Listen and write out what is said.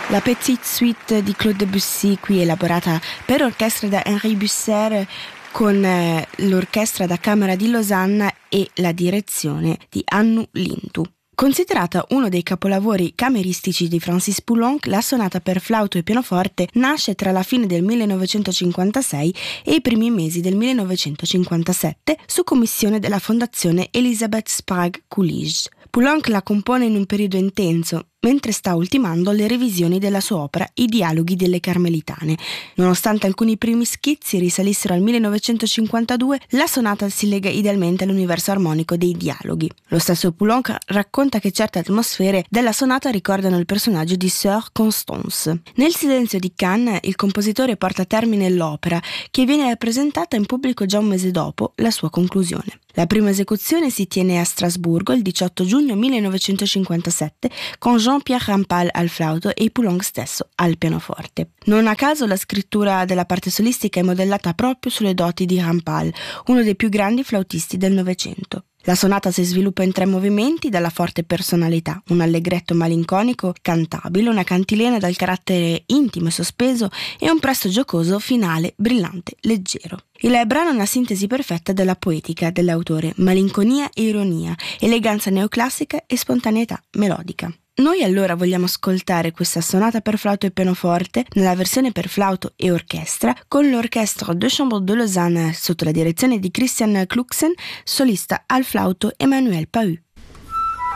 La Petite Suite di Claude Debussy, qui elaborata per orchestra da Henri Busser con l'orchestra da Camera di Losanna e la direzione di Hannu Lintu. Considerata uno dei capolavori cameristici di Francis Poulenc, la sonata per flauto e pianoforte nasce tra la fine del 1956 e i primi mesi del 1957 su commissione della Fondazione Elisabeth Sprague Coolidge. Poulenc la compone in un periodo intenso, mentre sta ultimando le revisioni della sua opera I dialoghi delle Carmelitane. Nonostante alcuni primi schizzi risalissero al 1952, la sonata si lega idealmente all'universo armonico dei dialoghi. Lo stesso Poulenc racconta che certe atmosfere della sonata ricordano il personaggio di Sœur Constance. Nel silenzio di Cannes, il compositore porta a termine l'opera, che viene presentata in pubblico già un mese dopo la sua conclusione. La prima esecuzione si tiene a Strasburgo il 18 giugno 1957 con Jean-Pierre Rampal al flauto e Poulenc stesso al pianoforte. Non a caso la scrittura della parte solistica è modellata proprio sulle doti di Rampal, uno dei più grandi flautisti del Novecento. La sonata si sviluppa in 3 movimenti dalla forte personalità, un allegretto malinconico cantabile, una cantilena dal carattere intimo e sospeso e un presto giocoso finale brillante, leggero. Il brano è una sintesi perfetta della poetica dell'autore, malinconia e ironia, eleganza neoclassica e spontaneità melodica. Noi allora vogliamo ascoltare questa sonata per flauto e pianoforte nella versione per flauto e orchestra con l'Orchestre de Chambre de Lausanne sotto la direzione di Christian Klucksen, solista al flauto Emmanuel Pahud.